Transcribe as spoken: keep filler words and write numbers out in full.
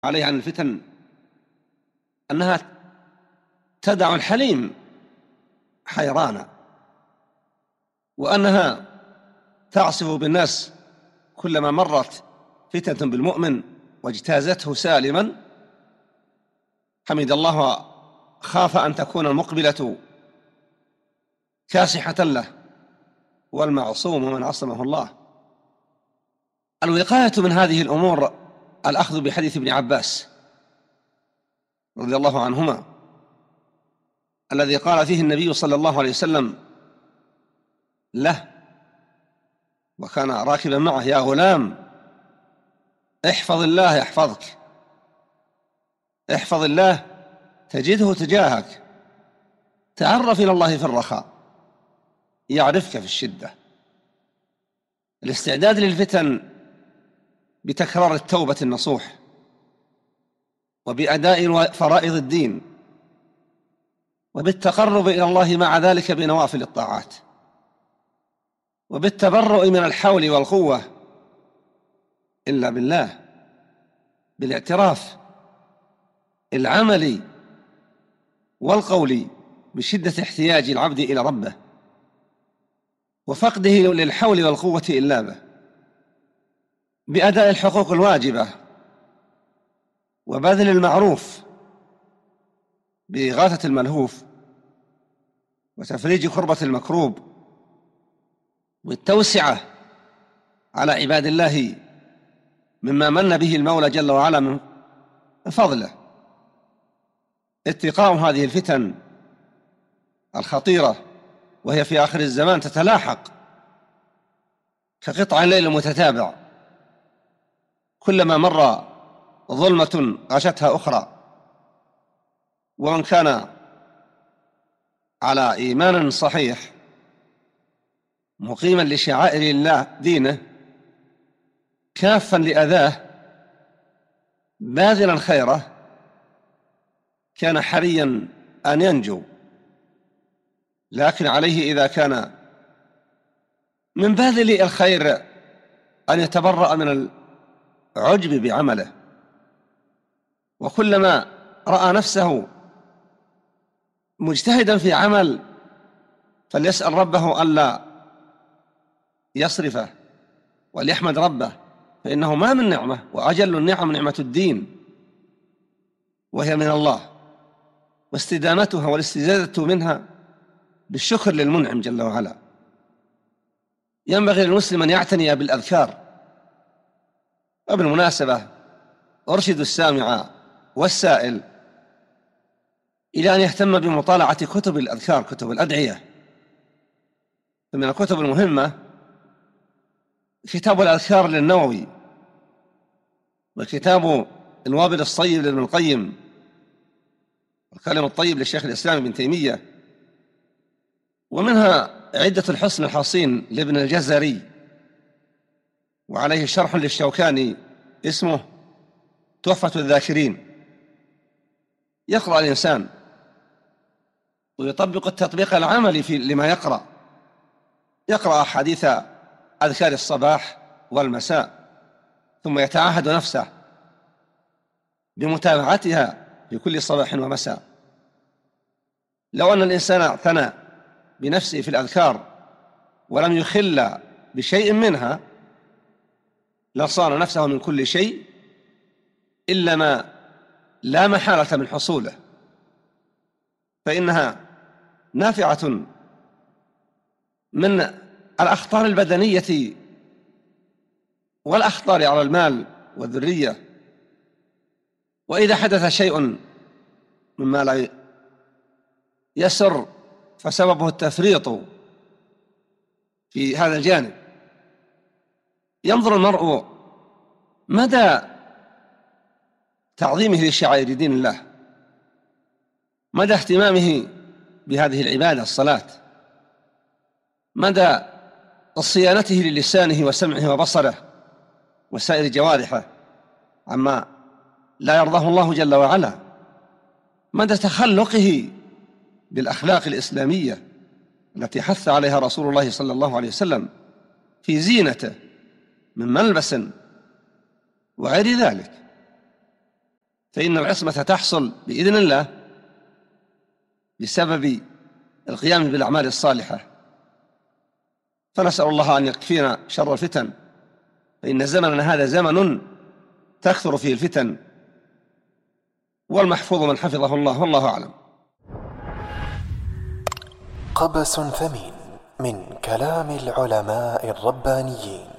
عليه عن الفتن أنها تدع الحليم حيرانا، وأنها تعصف بالناس كلما مرت فتنة بالمؤمن واجتازته سالما حمد الله خاف أن تكون المقبلة كاسحة له، والمعصوم من عصمه الله. الوقاية من هذه الأمور الأخذ بحديث ابن عباس رضي الله عنهما الذي قال فيه النبي صلى الله عليه وسلم له وكان راكبا معه: يا غلام احفظ الله يحفظك، احفظ الله تجده تجاهك، تعرف إلى الله في الرخاء يعرفك في الشدة. الاستعداد للفتن بتكرار التوبة النصوح، وبأداء فرائض الدين، وبالتقرب إلى الله مع ذلك بنوافل الطاعات، وبالتبرؤ من الحول والقوة إلا بالله، بالاعتراف العملي والقولي بشدة احتياج العبد إلى ربه وفقده للحول والقوة إلا به، بأداء الحقوق الواجبة وبذل المعروف، بإغاثة الملهوف وتفريج كربة المكروب، والتوسعة على عباد الله مما من به المولى جل وعلا من فضله. اتقاء هذه الفتن الخطيرة وهي في آخر الزمان تتلاحق كقطع الليل المتتابع، كلما مر ظلمة غشتها أخرى. ومن كان على إيمان صحيح مقيما لشعائر الله دينه كافا لأذاه باذلا خيره كان حريا أن ينجو، لكن عليه إذا كان من باذل الخير أن يتبرأ من العجب بعمله، وكلما رأى نفسه مجتهدا في عمل فليسأل ربه ألا يصرفه وليحمد ربه، فإنه ما من نعمة وأجل النعم نعمة الدين وهي من الله، واستدامتها والاستزادة منها بالشكر للمنعم جل وعلا. ينبغي للمسلم أن يعتني بالأذكار. وبالمناسبة أرشد السامع والسائل إلى أن يهتم بمطالعة كتب الأذكار، كتب الأدعية. فمن الكتب المهمة كتاب الأذكار للنووي، وكتاب الوابل الصيب لابن القيم، والكلم الطيب للشيخ الإسلام ابن تيمية، ومنها عدة الحسن الحصين لابن الجزري، وعليه شرح للشوكاني اسمه تحفة الذاكرين. يقرأ الإنسان ويطبق التطبيق العملي في لما يقرأ، يقرأ حديث أذكار الصباح والمساء، ثم يتعهد نفسه بمتابعتها في كل صباح ومساء. لو أن الإنسان اعتنى بنفسه في الأذكار ولم يخل بشيء منها لصان نفسه من كل شيء إلا ما لا محالة من حصوله، فإنها نافعة من الأخطار البدنية والأخطار على المال والذرية. وإذا حدث شيء مما لا يسر فسببه التفريط في هذا الجانب، ينظر المرء مدى تعظيمه لشعائر دين الله، مدى اهتمامه بهذه العبادة الصلاة، مدى صيانته للسانه وسمعه وبصره وسائر جوارحه عما لا يرضاه الله جل وعلا، مدى تخلقه بالأخلاق الإسلامية التي حث عليها رسول الله صلى الله عليه وسلم في زينته من ملبس وغير ذلك. فإن العصمة تحصل بإذن الله بسبب القيام بالأعمال الصالحة. فنسأل الله أن يكفينا شر الفتن، فإن زمننا هذا زمن تكثر فيه الفتن، والمحفوظ من حفظه الله، والله أعلم. قبس ثمين من كلام العلماء الربانيين.